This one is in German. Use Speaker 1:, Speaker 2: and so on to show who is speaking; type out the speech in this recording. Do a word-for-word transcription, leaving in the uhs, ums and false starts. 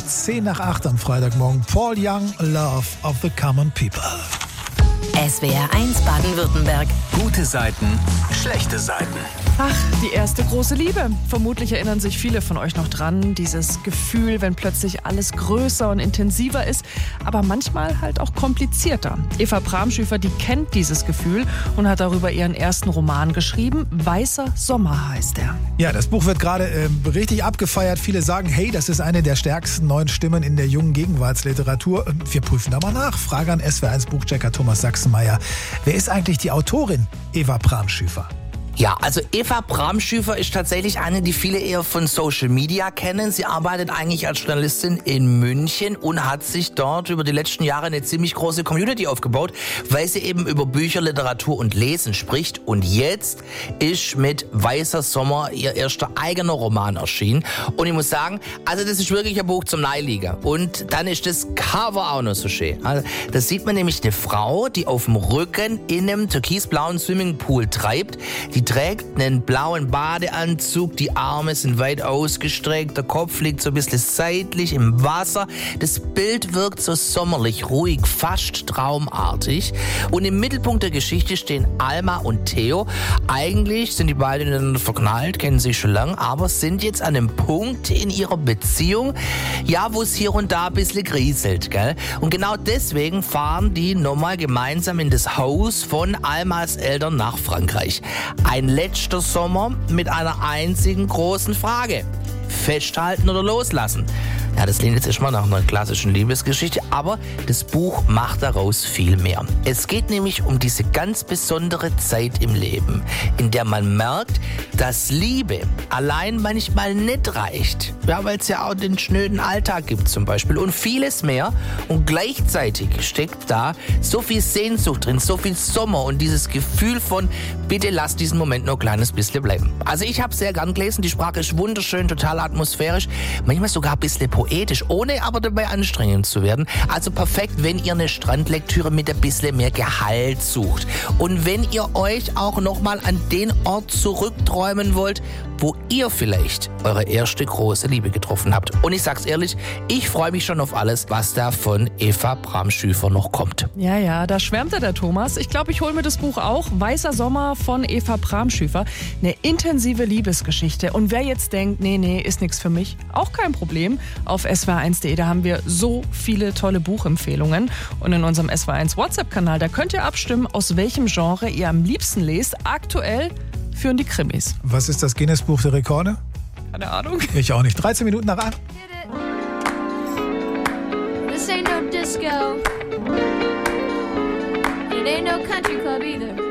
Speaker 1: zehn nach acht am Freitagmorgen. Paul Young, Love of the Common People.
Speaker 2: S W R eins Baden-Württemberg.
Speaker 3: Gute Seiten, schlechte Seiten.
Speaker 4: Ach, die erste große Liebe. Vermutlich erinnern sich viele von euch noch dran. Dieses Gefühl, wenn plötzlich alles größer und intensiver ist, aber manchmal halt auch komplizierter. Eva Bramschüfer, die kennt dieses Gefühl und hat darüber ihren ersten Roman geschrieben. Weißer Sommer heißt er.
Speaker 1: Ja, das Buch wird gerade äh, richtig abgefeiert. Viele sagen, hey, das ist eine der stärksten neuen Stimmen in der jungen Gegenwartsliteratur. Wir prüfen da mal nach. Frage an S W R eins Buchchecker Thomas Sachsenmeier. Wer ist eigentlich die Autorin Eva Bramschüfer?
Speaker 5: Ja, also Eva Bramschüfer ist tatsächlich eine, die viele eher von Social Media kennen. Sie arbeitet eigentlich als Journalistin in München und hat sich dort über die letzten Jahre eine ziemlich große Community aufgebaut, weil sie eben über Bücher, Literatur und Lesen spricht. Und jetzt ist mit Weißer Sommer ihr erster eigener Roman erschienen. Und ich muss sagen, also das ist wirklich ein Buch zum Neiliegen. Und dann ist das Cover auch noch so schön. Also, da sieht man nämlich eine Frau, die auf dem Rücken in einem türkisblauen Swimmingpool treibt. Die trägt einen blauen Badeanzug, die Arme sind weit ausgestreckt, der Kopf liegt so ein bisschen seitlich im Wasser. Das Bild wirkt so sommerlich, ruhig, fast traumartig. Und im Mittelpunkt der Geschichte stehen Alma und Theo. Eigentlich sind die beiden ineinander verknallt, kennen sich schon lange, aber sind jetzt an einem Punkt in ihrer Beziehung, ja, wo es hier und da ein bisschen grieselt, gell? Und genau deswegen fahren die nochmal gemeinsam in das Haus von Almas Eltern nach Frankreich. Ein letzter Sommer mit einer einzigen großen Frage. Festhalten oder loslassen? Ja, das klingt jetzt erstmal nach einer klassischen Liebesgeschichte, aber das Buch macht daraus viel mehr. Es geht nämlich um diese ganz besondere Zeit im Leben, in der man merkt, dass Liebe allein manchmal nicht reicht. Ja, weil es ja auch den schnöden Alltag gibt zum Beispiel und vieles mehr. Und gleichzeitig steckt da so viel Sehnsucht drin, so viel Sommer und dieses Gefühl von, bitte lass diesen Moment noch ein kleines bisschen bleiben. Also ich habe sehr gern gelesen, die Sprache ist wunderschön, total atmosphärisch, manchmal sogar ein bisschen poetisch, ohne aber dabei anstrengend zu werden. Also perfekt, wenn ihr eine Strandlektüre mit ein bisschen mehr Gehalt sucht. Und wenn ihr euch auch nochmal an den Ort zurückträumen wollt, wo ihr vielleicht eure erste große Liebe getroffen habt. Und ich sag's ehrlich, ich freue mich schon auf alles, was da von Eva Bramschüfer noch kommt.
Speaker 4: Ja, ja, da schwärmte der Thomas. Ich glaube, ich hole mir das Buch auch. Weißer Sommer von Eva Bramschüfer. Eine intensive Liebesgeschichte. Und wer jetzt denkt, nee, nee, ist nichts für mich, auch kein Problem. Auf S W R eins punkt de, da haben wir so viele tolle Buchempfehlungen. Und in unserem S W R eins WhatsApp-Kanal, da könnt ihr abstimmen, aus welchem Genre ihr am liebsten lest. Aktuell führen die Krimis.
Speaker 1: Was ist das Guinness-Buch der Rekorde?
Speaker 4: Keine Ahnung.
Speaker 1: Ich auch nicht. dreizehn Minuten nach acht.
Speaker 6: This ain't no disco. It ain't no country club either.